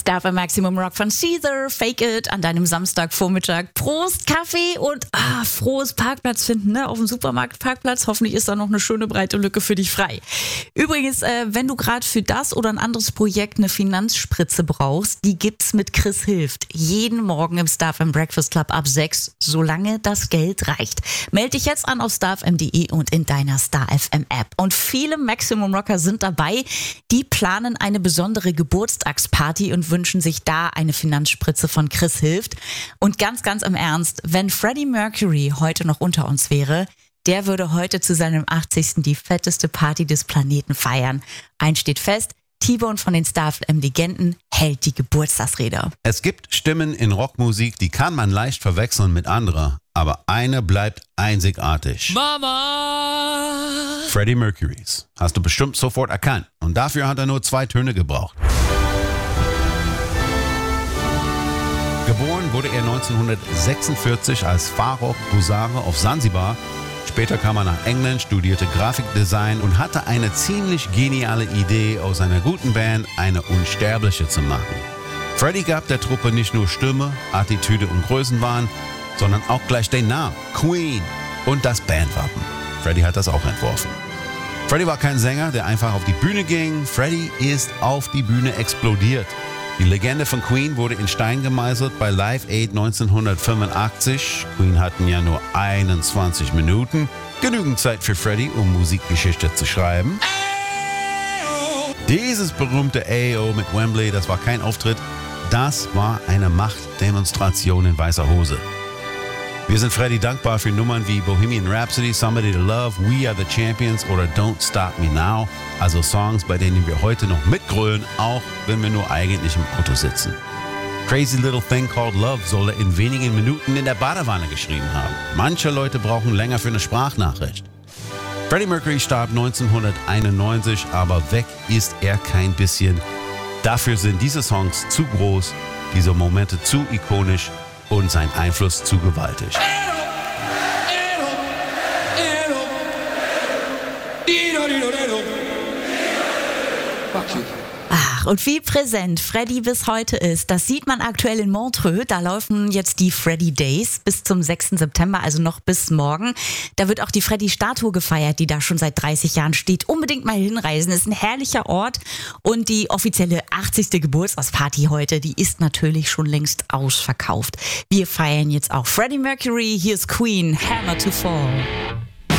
Star FM Maximum Rock von Caesar, Fake It an deinem Samstagvormittag. Prost, Kaffee und frohes Parkplatz finden, ne? Auf dem Supermarktparkplatz. Hoffentlich ist da noch eine schöne breite Lücke für dich frei. Übrigens, wenn du gerade für das oder ein anderes Projekt eine Finanzspritze brauchst, die gibt's mit Chris Hilft. Jeden Morgen im Star FM Breakfast Club ab 6, solange das Geld reicht. Meld dich jetzt an auf starfm.de und in deiner Star FM App. Und viele Maximum Rocker sind dabei, die planen eine besondere Geburtstagsparty und wünschen sich da eine Finanzspritze von Chris Hilft. Und ganz, ganz im Ernst, wenn Freddie Mercury heute noch unter uns wäre, der würde heute zu seinem 80. die fetteste Party des Planeten feiern. Eins steht fest, T-Bone von den Star FM Legenden hält die Geburtstagsrede. Es gibt Stimmen in Rockmusik, die kann man leicht verwechseln mit anderer, aber eine bleibt einzigartig. Mama! Freddie Mercurys. Hast du bestimmt sofort erkannt. Und dafür hat er nur 2 Töne gebraucht. Geboren wurde er 1946 als Farrokh Busare auf Sansibar. Später kam er nach England, studierte Grafikdesign und hatte eine ziemlich geniale Idee, aus einer guten Band eine unsterbliche zu machen. Freddie gab der Truppe nicht nur Stimme, Attitüde und Größenwahn, sondern auch gleich den Namen, Queen, und das Bandwappen. Freddie hat das auch entworfen. Freddie war kein Sänger, der einfach auf die Bühne ging. Freddie ist auf die Bühne explodiert. Die Legende von Queen wurde in Stein gemeißelt bei Live Aid 1985. Queen hatten ja nur 21 Minuten. Genügend Zeit für Freddie, um Musikgeschichte zu schreiben. Dieses berühmte AO mit Wembley, das war kein Auftritt. Das war eine Machtdemonstration in weißer Hose. Wir sind Freddie dankbar für Nummern wie Bohemian Rhapsody, Somebody to Love, We Are the Champions oder Don't Stop Me Now. Also Songs, bei denen wir heute noch mitgrölen, auch wenn wir nur eigentlich im Auto sitzen. Crazy Little Thing Called Love soll er in wenigen Minuten in der Badewanne geschrieben haben. Manche Leute brauchen länger für eine Sprachnachricht. Freddie Mercury starb 1991, aber weg ist er kein bisschen. Dafür sind diese Songs zu groß, diese Momente zu ikonisch und sein Einfluss zu gewaltig. Ach, und wie präsent Freddie bis heute ist, das sieht man aktuell in Montreux. Da laufen jetzt die Freddie Days bis zum 6. September, also noch bis morgen. Da wird auch die Freddie-Statue gefeiert, die da schon seit 30 Jahren steht. Unbedingt mal hinreisen, ist ein herrlicher Ort. Und die offizielle 80. Geburtstagsparty heute, die ist natürlich schon längst ausverkauft. Wir feiern jetzt auch Freddie Mercury, hier ist Queen, Hammer to Fall.